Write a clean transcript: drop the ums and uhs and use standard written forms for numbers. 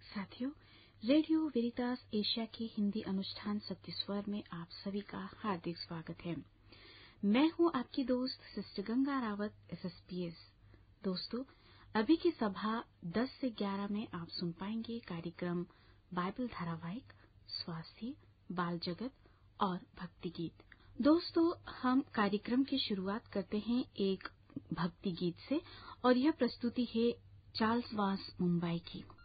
साथियों, radio वेरितास Asia के हिंदी अनुष्ठान सत्य स्वर में आप सभी का हार्दिक स्वागत है। मैं हूं आपकी दोस्त सिस्टर गंगा रावत, SSPS। दोस्तों, अभी की सभा 10 से 11 में आप सुन पाएंगे कार्यक्रम बाइबल धारावाहिक, स्वास्थ्य, बाल जगत और भक्ति गीत। दोस्तों, हम कार्यक्रम की शुरुआत करते हैं एक भक्ति गीत से और यह प्रस्तुति है चार्ल्स वास मुंबई की।